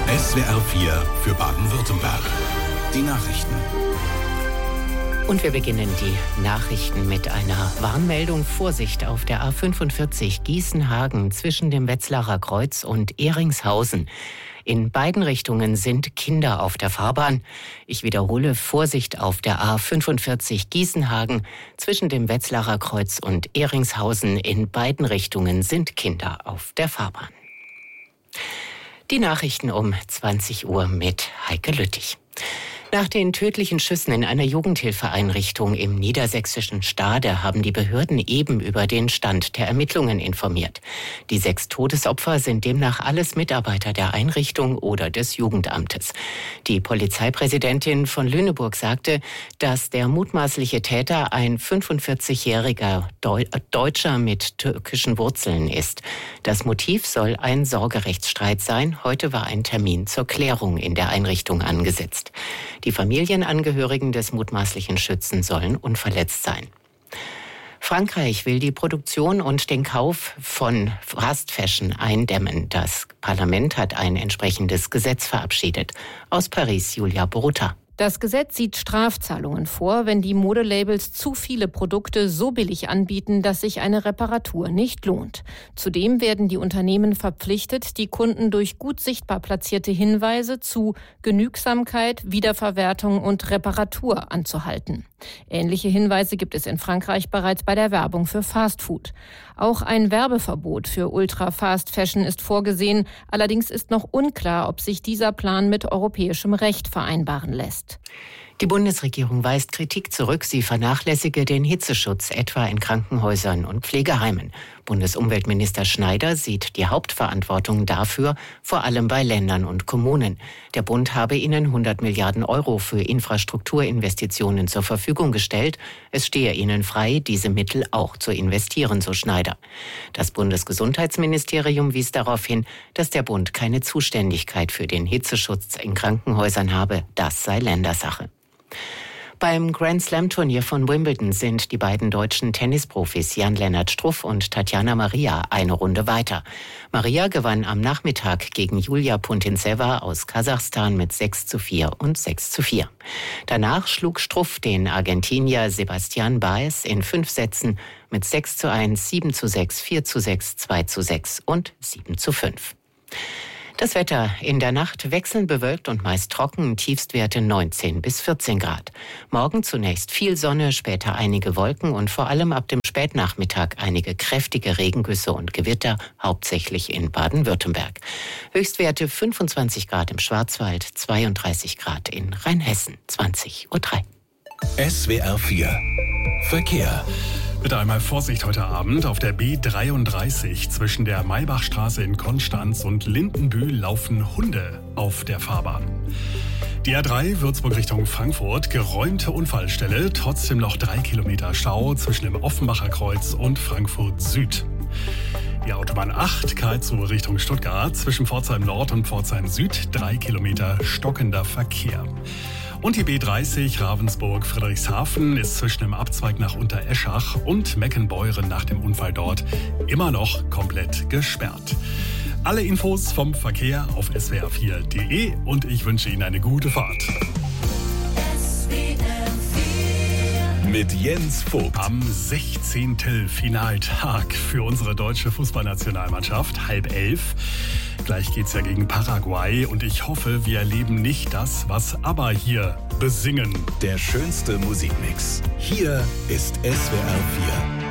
SWR 4 für Baden-Württemberg. Die Nachrichten. Und wir beginnen die Nachrichten mit einer Warnmeldung. Vorsicht auf der A45 Gießen-Hagen zwischen dem Wetzlarer Kreuz und Ehringshausen. In beiden Richtungen sind Kinder auf der Fahrbahn. Ich wiederhole, Vorsicht auf der A45 Gießen-Hagen zwischen dem Wetzlarer Kreuz und Ehringshausen. In beiden Richtungen sind Kinder auf der Fahrbahn. Die Nachrichten um 20 Uhr mit Heike Lüttich. Nach den tödlichen Schüssen in einer Jugendhilfeeinrichtung im niedersächsischen Stade haben die Behörden eben über den Stand der Ermittlungen informiert. Die 6 Todesopfer sind demnach alles Mitarbeiter der Einrichtung oder des Jugendamtes. Die Polizeipräsidentin von Lüneburg sagte, dass der mutmaßliche Täter ein 45-jähriger Deutscher mit türkischen Wurzeln ist. Das Motiv soll ein Sorgerechtsstreit sein. Heute war ein Termin zur Klärung in der Einrichtung angesetzt. Die Familienangehörigen des mutmaßlichen Schützen sollen unverletzt sein. Frankreich will die Produktion und den Kauf von Fast Fashion eindämmen. Das Parlament hat ein entsprechendes Gesetz verabschiedet. Aus Paris, Julia Boruta. Das Gesetz sieht Strafzahlungen vor, wenn die Modelabels zu viele Produkte so billig anbieten, dass sich eine Reparatur nicht lohnt. Zudem werden die Unternehmen verpflichtet, die Kunden durch gut sichtbar platzierte Hinweise zu Genügsamkeit, Wiederverwertung und Reparatur anzuhalten. Ähnliche Hinweise gibt es in Frankreich bereits bei der Werbung für Fastfood. Auch ein Werbeverbot für Ultra-Fast-Fashion ist vorgesehen. Allerdings ist noch unklar, ob sich dieser Plan mit europäischem Recht vereinbaren lässt. Die Bundesregierung weist Kritik zurück, sie vernachlässige den Hitzeschutz, etwa in Krankenhäusern und Pflegeheimen. Bundesumweltminister Schneider sieht die Hauptverantwortung dafür vor allem bei Ländern und Kommunen. Der Bund habe ihnen 100 Milliarden Euro für Infrastrukturinvestitionen zur Verfügung gestellt. Es stehe ihnen frei, diese Mittel auch zu investieren, so Schneider. Das Bundesgesundheitsministerium wies darauf hin, dass der Bund keine Zuständigkeit für den Hitzeschutz in Krankenhäusern habe. Das sei Ländersache. Beim Grand-Slam-Turnier von Wimbledon sind die beiden deutschen Tennisprofis Jan-Lennart Struff und Tatjana Maria eine Runde weiter. Maria gewann am Nachmittag gegen Julia Putintseva aus Kasachstan mit 6:4 und 6:4. Danach schlug Struff den Argentinier Sebastián Báez in 5 Sätzen mit 6:1, 7:6, 4:6, 2:6 und 7:5. Das Wetter: in der Nacht wechselnd bewölkt und meist trocken, Tiefstwerte 19 bis 14 Grad. Morgen zunächst viel Sonne, später einige Wolken und vor allem ab dem Spätnachmittag einige kräftige Regengüsse und Gewitter, hauptsächlich in Baden-Württemberg. Höchstwerte 25 Grad im Schwarzwald, 32 Grad in Rheinhessen, 20:03 Uhr. SWR 4 Verkehr. Bitte einmal Vorsicht heute Abend. Auf der B33 zwischen der Maybachstraße in Konstanz und Lindenbühl laufen Hunde auf der Fahrbahn. Die A3 Würzburg Richtung Frankfurt, geräumte Unfallstelle, trotzdem noch 3 Kilometer Stau zwischen dem Offenbacher Kreuz und Frankfurt Süd. Die Autobahn 8 Karlsruhe Richtung Stuttgart, zwischen Pforzheim Nord und Pforzheim Süd, 3 Kilometer stockender Verkehr. Und die B30 Ravensburg-Friedrichshafen ist zwischen dem Abzweig nach Untereschach und Meckenbeuren nach dem Unfall dort immer noch komplett gesperrt. Alle Infos vom Verkehr auf swr4.de und ich wünsche Ihnen eine gute Fahrt. Mit Jens Vogt. Am 16. Finaltag für unsere deutsche Fußballnationalmannschaft, 10:30. Gleich geht's ja gegen Paraguay und ich hoffe, wir erleben nicht das, was ABBA hier besingen. Der schönste Musikmix. Hier ist SWR 4.